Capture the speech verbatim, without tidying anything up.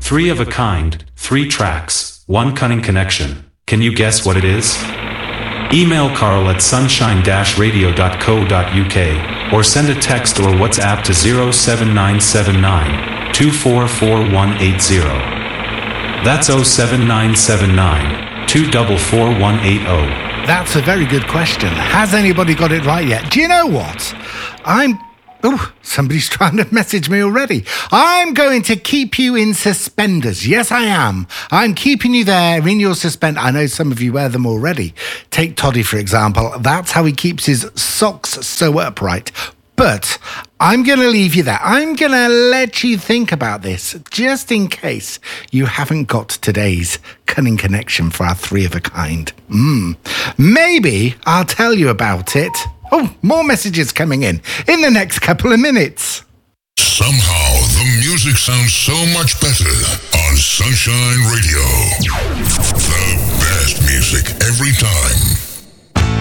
Three of a kind, three tracks, one cunning connection. Can you guess what it is? Email Carl at sunshine dash radio dot co dot uk or send a text or WhatsApp to zero seven nine seven nine two four four one eight zero. That's zero seven nine seven nine two four four one eight zero. That's a very good question. Has anybody got it right yet? Do you know what? I'm... Oh, somebody's trying to message me already. I'm going to keep you in suspenders. Yes, I am. I'm keeping you there in your suspend. I know some of you wear them already. Take Toddy, for example. That's how he keeps his socks so upright. But I'm going to leave you there. I'm going to let you think about this, just in case you haven't got today's cunning connection for our three of a kind. Mm. Maybe I'll tell you about it. Oh, more messages coming in in the next couple of minutes. Somehow the music sounds so much better on Sunshine Radio. The best music every time.